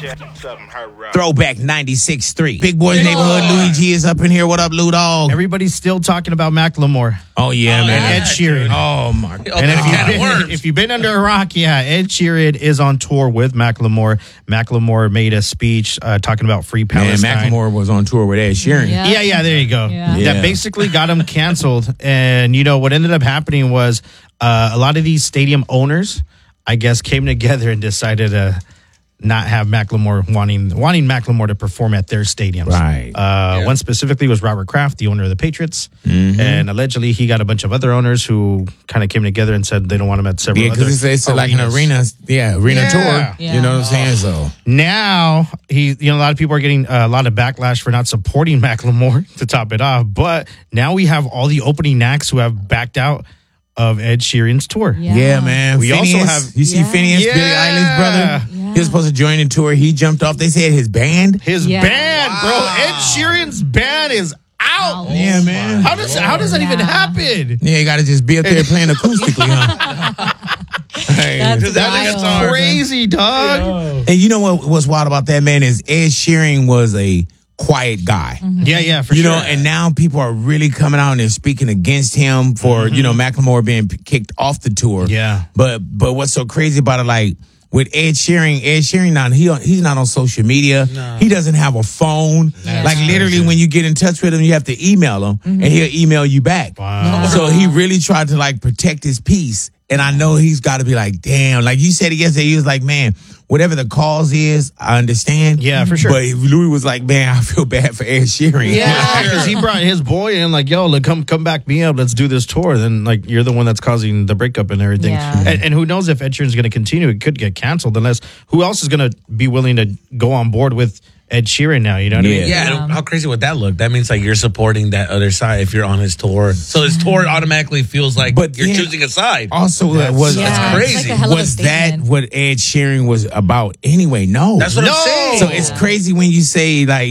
Throwback 96.3. Big Boys Neighborhood. Louis G is up in here. What up, Lou Dog? Everybody's still talking about Macklemore. Oh, yeah, man. And Ed Sheeran. Oh, my God. And if you've been under a rock, Ed Sheeran is on tour with Macklemore. Macklemore made a speech talking about free Palestine. Man, Macklemore was on tour with Ed Sheeran. Yeah, there you go. Yeah. That basically got him canceled. And, what ended up happening was a lot of these stadium owners, I guess, came together and decided to not have Macklemore wanting Macklemore to perform at their stadiums. Right. One specifically was Robert Kraft, the owner of the Patriots. Mm-hmm. And allegedly he got a bunch of other owners who kind of came together and said they don't want him at several other because it's like an arena tour. Yeah. You know what I'm saying? So now a lot of people are getting a lot of backlash for not supporting Macklemore to top it off. But now we have all the opening acts who have backed out of Ed Sheeran's tour. Yeah, man. We Phineas, also have Phineas, Billie Eilish's brother. Yeah. He was supposed to join the tour. He jumped off. They said his band. His band, bro. Ed Sheeran's band is out. Yeah, man. How does that even happen? Yeah, you got to just be up there playing acoustically, huh? Hey. That's wild. Crazy, dog. And you know what's wild about that, man, is Ed Sheeran was a quiet guy. Mm-hmm. Yeah, for you sure. know, and now people are really coming out and they're speaking against him for, Macklemore being kicked off the tour. Yeah. But what's so crazy about it, like, with Ed Sheeran now, he's not on social media. No. He doesn't have a phone. Like, literally, when you get in touch with him, you have to email him, and he'll email you back. Wow. So he really tried to, like, protect his peace. And I know he's got to be like, damn. Like you said it yesterday, he was like, man, whatever the cause is, I understand. Yeah, for sure. But Louis was like, man, I feel bad for Ed Sheeran. Yeah, because he brought his boy in, like, yo, come back me up. Let's do this tour. Then, like, you're the one that's causing the breakup and everything. Yeah. And who knows if Ed Sheeran's going to continue? It could get canceled unless who else is going to be willing to go on board with Ed Sheeran now? You know what I mean? Yeah. How crazy would that look? That means like you're supporting that other side if you're on his tour. So his tour automatically feels like you're choosing a side. Also, that's crazy. It's like a hell of a was statement. that what Ed Sheeran was about anyway? No. That's what I'm saying. So it's crazy when you say, like,